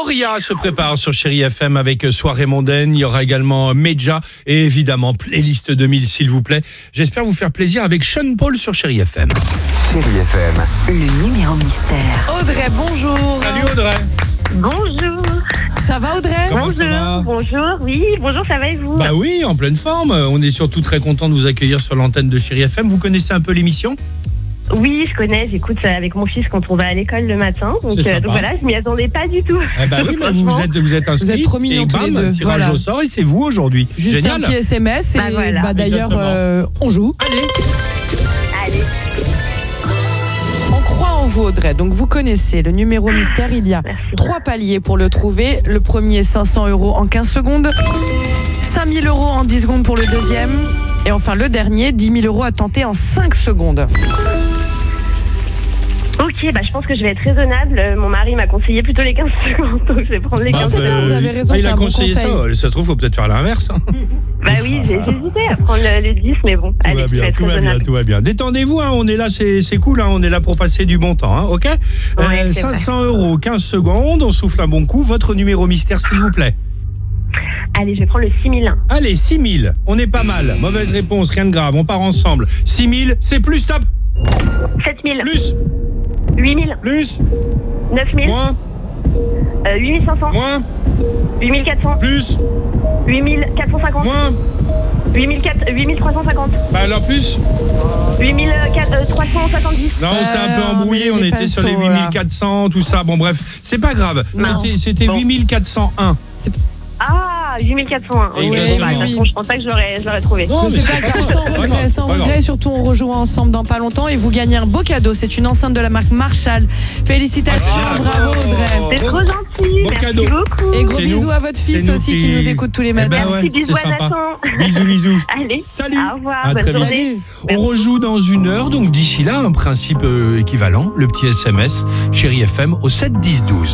Ria se prépare sur Chéri FM avec Soirée mondaine. Il y aura également Medja et évidemment Playlist 2000 s'il vous plaît. J'espère vous faire plaisir avec Sean Paul sur Chéri FM. Chéri FM. Le numéro mystère. Audrey, bonjour. Salut Audrey. Bonjour. Ça va Audrey? Comment ça va? Bonjour, oui, bonjour, ça va et vous? Bah oui, en pleine forme. On est surtout très content de vous accueillir sur l'antenne de Chéri FM. Vous connaissez un peu l'émission? Oui, je connais, j'écoute avec mon fils quand on va à l'école le matin. Donc voilà, je m'y attendais pas du tout. Eh bah oui, mais vous êtes inscrits. Vous êtes trop mignons et tous bam, les deux. Tirage Voilà. au sort et c'est vous aujourd'hui. Juste Génial. un petit SMS et Bah voilà. d'ailleurs on joue. Allez. Allez, On croit en vous Audrey, donc vous connaissez le numéro mystère, il y a 3 paliers pour le trouver. Le premier 500 € en 15 secondes, 5 000 € en 10 secondes pour le deuxième et enfin le dernier 10 000 € à tenter en 5 secondes. ok, bah je pense que je vais être raisonnable. Mon mari m'a conseillé plutôt les 15 secondes, donc je vais prendre les 15 c'est secondes. bien, vous avez raison, il c'est a un bon conseillé conseil. ça. Ça se trouve, faut peut-être faire l'inverse. Bah oui, j'ai hésité à prendre le 10, mais bon, allez, je vais être raisonnable. Tout va bien. Détendez-vous, hein, on est là, c'est cool, hein, on est là pour passer du bon temps, hein, ok? Ouais, c'est 500 €, 15 secondes, on souffle un bon coup. Votre numéro mystère, s'il vous plaît. Allez, je vais prendre le 6000. Allez, 6000, on est pas mal. Mauvaise réponse, rien de grave, on part ensemble. 6000, c'est plus, stop. 7000. Plus, 8000. plus, 9000. moins, 8500. moins, 8400. plus, 8450. moins. 8350. Bah alors plus. 8370. Non, on s'est un peu embrouillé, on on est était sur les pinceaux, là. 8400, tout ça. Bon bref, c'est pas grave. Non. C'était Bon. 8401. Ah, 8401. Et Oui, exactement. bah, de toute façon, je pense pas que je l'aurais trouvé. Non, C'est pas grave, sans pas regret, grave, sans pas grave. regret. Surtout, on rejoue ensemble dans pas longtemps et vous gagnez un beau cadeau. C'est une enceinte de la marque Marshall. Félicitations, Ah, bravo Audrey. C'est trop gentil. Bon Merci cadeau. beaucoup. Et gros C'est bisous nous. à votre fils C'est nous aussi qui nous écoute tous les Eh matins. ben ouais, Merci, bisous c'est à sympa. Nathan. Bisous. Allez, Salut. au revoir, À bonne très vite. journée. Salut. On rejoue dans 1 heure, donc d'ici là, un principe équivalent, le petit SMS, Chéri FM au 7 10 12.